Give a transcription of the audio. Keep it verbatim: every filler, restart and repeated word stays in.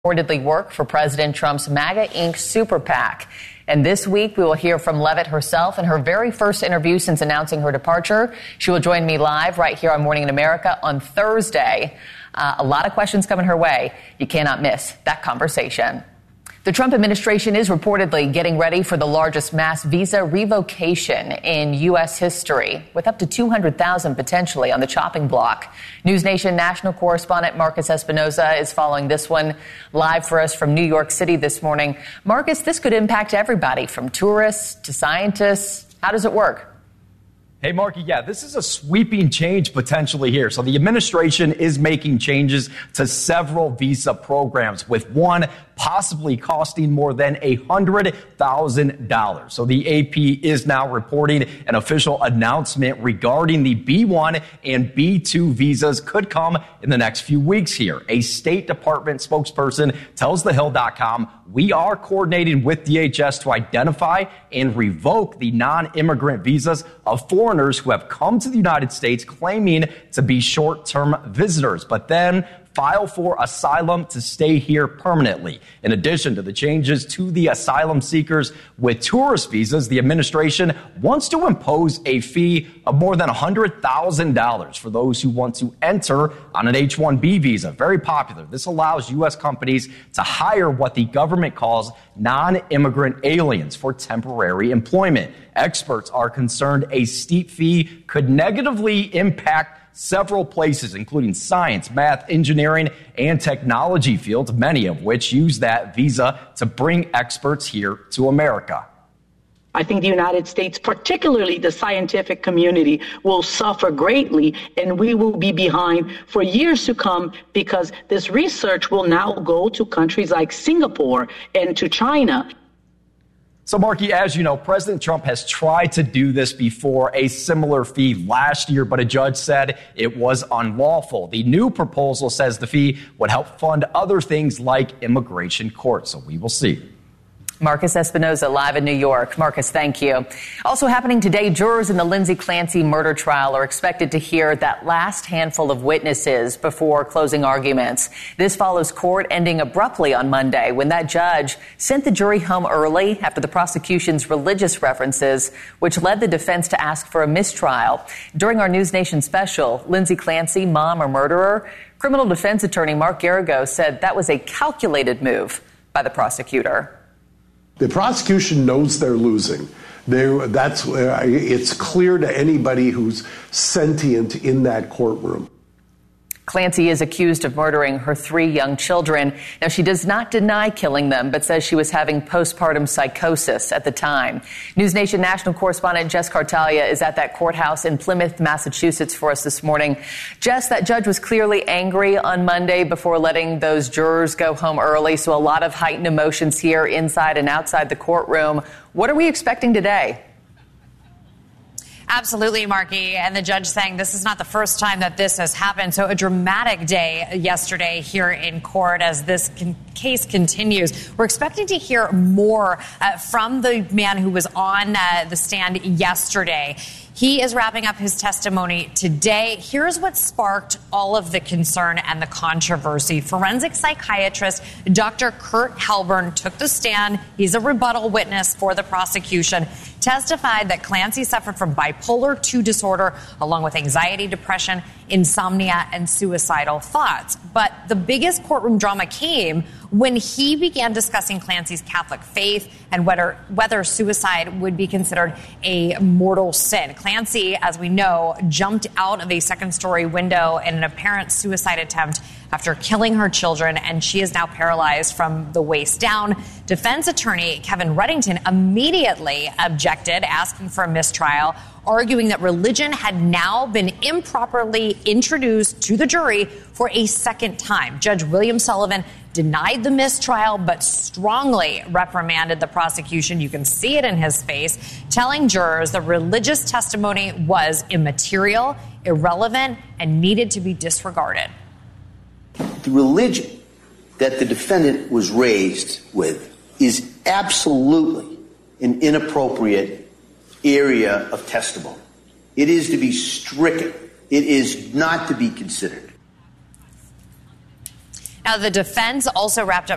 reportedly work for President Trump's MAGA Incorporated super PAC. And this week, we will hear from Leavitt herself in her very first interview since announcing her departure. She will join me live right here on Morning in America on Thursday. Uh, a lot of questions coming her way. You cannot miss that conversation. The Trump administration is reportedly getting ready for the largest mass visa revocation in U S history, with up to two hundred thousand potentially on the chopping block. NewsNation national correspondent Marcus Espinoza is following this one live for us from New York City this morning. Marcus, this could impact everybody from tourists to scientists. How does it work? Hey, Marky, yeah, this is a sweeping change potentially here. So the administration is making changes to several visa programs, with one possibly costing more than one hundred thousand dollars. So the A P is now reporting an official announcement regarding the B one and B two visas could come in the next few weeks here. A State Department spokesperson tells the hill dot com, "We are coordinating with D H S to identify and revoke the non-immigrant visas of foreigners who have come to the United States claiming to be short-term visitors, but then file for asylum to stay here permanently." In addition to the changes to the asylum seekers with tourist visas, the administration wants to impose a fee of more than one hundred thousand dollars for those who want to enter on an H one B visa. Very popular. This allows U S companies to hire what the government calls non-immigrant aliens for temporary employment. Experts are concerned a steep fee could negatively impact several places, including science, math, engineering, and technology fields, many of which use that visa to bring experts here to America. I think the United States, particularly the scientific community, will suffer greatly, and we will be behind for years to come, because this research will now go to countries like Singapore and to China. So, Marky, as you know, President Trump has tried to do this before, a similar fee last year, but a judge said it was unlawful. The new proposal says the fee would help fund other things like immigration court. So we will see. Marcus Espinoza live in New York. Marcus, thank you. Also happening today, jurors in the Lindsay Clancy murder trial are expected to hear that last handful of witnesses before closing arguments. This follows court ending abruptly on Monday when that judge sent the jury home early after the prosecution's religious references, which led the defense to ask for a mistrial. During our News Nation special, Lindsay Clancy, mom or murderer, criminal defense attorney Mark Geragos said that was a calculated move by the prosecutor. The prosecution knows they're losing. They, that's, uh, it's clear to anybody who's sentient in that courtroom. Clancy is accused of murdering her three young children. Now, she does not deny killing them, but says she was having postpartum psychosis at the time. NewsNation national correspondent Jess Cartalia is at that courthouse in Plymouth, Massachusetts for us this morning. Jess, that judge was clearly angry on Monday before letting those jurors go home early, so a lot of heightened emotions here inside and outside the courtroom. What are we expecting today? Absolutely, Marky. And the judge saying this is not the first time that this has happened. So a dramatic day yesterday here in court as this con- case continues. We're expecting to hear more uh, from the man who was on uh, the stand yesterday. He is wrapping up his testimony today. Here's what sparked all of the concern and the controversy. Forensic psychiatrist Doctor Kurt Halburn took the stand. He's a rebuttal witness for the prosecution. Testified that Clancy suffered from bipolar two disorder, along with anxiety, depression, insomnia, and suicidal thoughts. But the biggest courtroom drama came when he began discussing Clancy's Catholic faith and whether whether suicide would be considered a mortal sin. Clancy, as we know, jumped out of a second-story window in an apparent suicide attempt after killing her children, and she is now paralyzed from the waist down. Defense attorney Kevin Reddington immediately objected, asking for a mistrial, arguing that religion had now been improperly introduced to the jury for a second time. Judge William Sullivan denied the mistrial, but strongly reprimanded the prosecution. You can see it in his face, telling jurors the religious testimony was immaterial, irrelevant, and needed to be disregarded. The religion that the defendant was raised with is absolutely an inappropriate area of testimony. It is to be stricken. It is not to be considered. Now, the defense also wrapped up